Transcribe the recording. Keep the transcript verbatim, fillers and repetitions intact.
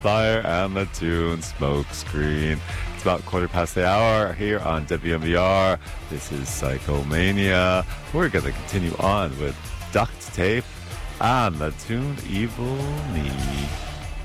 Fire and the tune Smokescreen. It's about quarter past the hour here on W M B R. This is Psychomania. We're going to continue on with Duct Tape and the tune Evil Me.